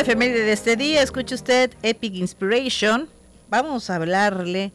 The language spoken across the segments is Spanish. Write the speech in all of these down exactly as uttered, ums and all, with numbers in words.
efeméride de este día, escuche usted Epic Inspiration. Vamos a hablarle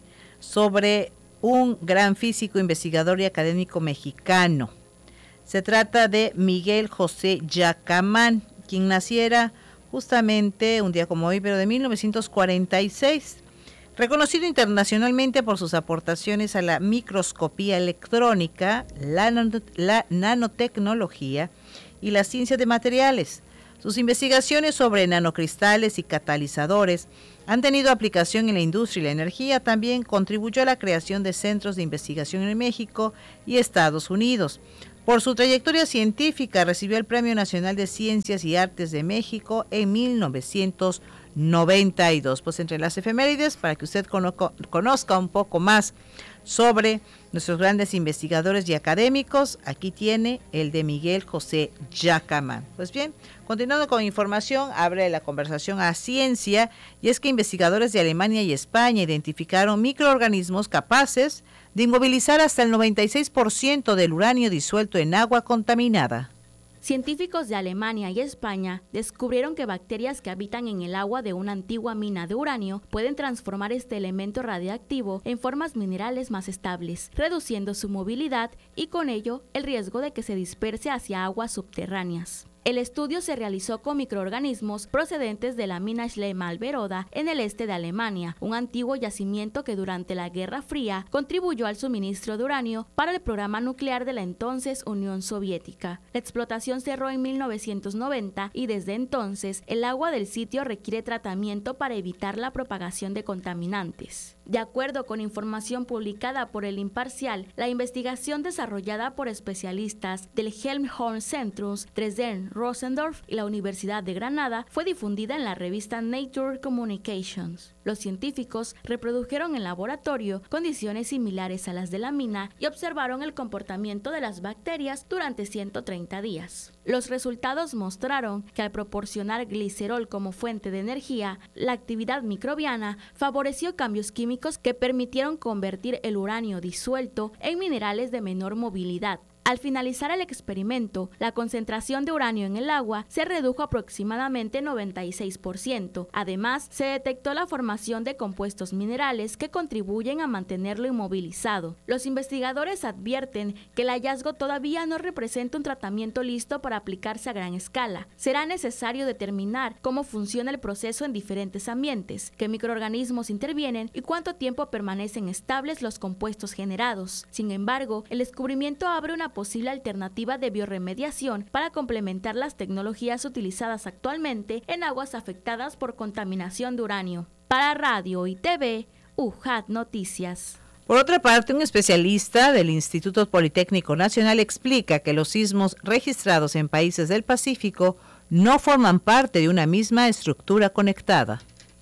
sobre un gran físico, investigador y académico mexicano. Se trata de Miguel José Yacamán, quien naciera justamente un día como hoy, pero de mil novecientos cuarenta y seis. Reconocido internacionalmente por sus aportaciones a la microscopía electrónica, la, nan- la nanotecnología y la ciencia de materiales. Sus investigaciones sobre nanocristales y catalizadores han tenido aplicación en la industria y la energía. También contribuyó a la creación de centros de investigación en México y Estados Unidos. Por su trayectoria científica recibió el Premio Nacional de Ciencias y Artes de México en mil novecientos noventa y dos. Pues entre las efemérides, para que usted conozca, conozca un poco más sobre nuestros grandes investigadores y académicos, aquí tiene el de Miguel José Yacamán. Pues bien, continuando con información, abre la conversación a ciencia, y es que investigadores de Alemania y España identificaron microorganismos capaces de inmovilizar hasta el noventa y seis por ciento del uranio disuelto en agua contaminada. Científicos de Alemania y España descubrieron que bacterias que habitan en el agua de una antigua mina de uranio pueden transformar este elemento radiactivo en formas minerales más estables, reduciendo su movilidad y con ello el riesgo de que se disperse hacia aguas subterráneas. El estudio se realizó con microorganismos procedentes de la mina Schlemm-Alberoda en el este de Alemania, un antiguo yacimiento que durante la Guerra Fría contribuyó al suministro de uranio para el programa nuclear de la entonces Unión Soviética. La explotación cerró en mil novecientos noventa y desde entonces el agua del sitio requiere tratamiento para evitar la propagación de contaminantes. De acuerdo con información publicada por El Imparcial, la investigación desarrollada por especialistas del Helmholtz-Zentrum, Dresden, Rosendorf y la Universidad de Granada fue difundida en la revista Nature Communications. Los científicos reprodujeron en laboratorio condiciones similares a las de la mina y observaron el comportamiento de las bacterias durante ciento treinta días. Los resultados mostraron que al proporcionar glicerol como fuente de energía, la actividad microbiana favoreció cambios químicos que permitieron convertir el uranio disuelto en minerales de menor movilidad. Al finalizar el experimento, la concentración de uranio en el agua se redujo aproximadamente noventa y seis por ciento. Además, se detectó la formación de compuestos minerales que contribuyen a mantenerlo inmovilizado. Los investigadores advierten que el hallazgo todavía no representa un tratamiento listo para aplicarse a gran escala. Será necesario determinar cómo funciona el proceso en diferentes ambientes, qué microorganismos intervienen y cuánto tiempo permanecen estables los compuestos generados. Sin embargo, el descubrimiento abre una posible alternativa de biorremediación para complementar las tecnologías utilizadas actualmente en aguas afectadas por contaminación de uranio. Para Radio y T V, U J A T Noticias. Por otra parte, un especialista del Instituto Politécnico Nacional explica que los sismos registrados en países del Pacífico no forman parte de una misma estructura conectada.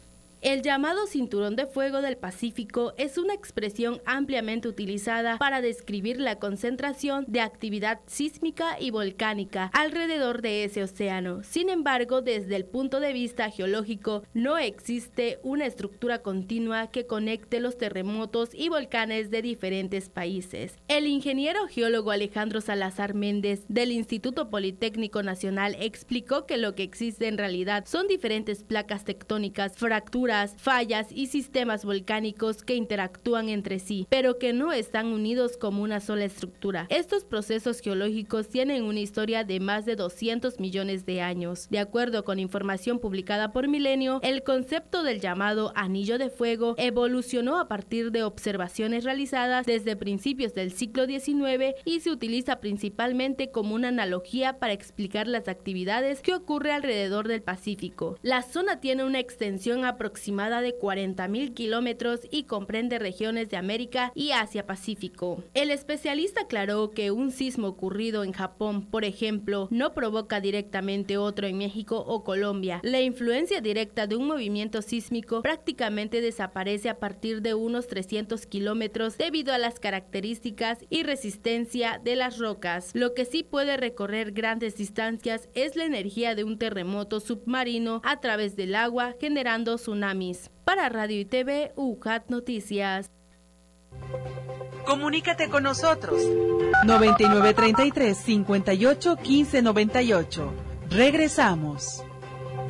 El llamado Cinturón de Fuego del Pacífico es una expresión ampliamente utilizada para describir la concentración de actividad sísmica y volcánica alrededor de ese océano. Sin embargo, desde el punto de vista geológico, no existe una estructura continua que conecte los terremotos y volcanes de diferentes países. El ingeniero geólogo Alejandro Salazar Méndez del Instituto Politécnico Nacional explicó que lo que existe en realidad son diferentes placas tectónicas, fracturas, fallas y sistemas volcánicos que interactúan entre sí, pero que no están unidos como una sola estructura. Estos procesos geológicos tienen una historia de más de doscientos millones de años. De acuerdo con información publicada por Milenio, el concepto del llamado anillo de fuego evolucionó a partir de observaciones realizadas desde principios del siglo diecinueve y se utiliza principalmente como una analogía para explicar las actividades que ocurren alrededor del Pacífico. La zona tiene una extensión aproximada de cuarenta mil kilómetros y comprende regiones de América y Asia-Pacífico. El especialista aclaró que un sismo ocurrido en Japón, por ejemplo, no provoca directamente otro en México o Colombia. La influencia directa de un movimiento sísmico prácticamente desaparece a partir de unos trescientos kilómetros debido a las características y resistencia de las rocas. Lo que sí puede recorrer grandes distancias es la energía de un terremoto submarino a través del agua, generando tsunamis. Para Radio y T V, U J A T Noticias. Comunícate con nosotros. noventa y nueve treinta y tres, cincuenta y ocho, quince noventa y ocho. Regresamos.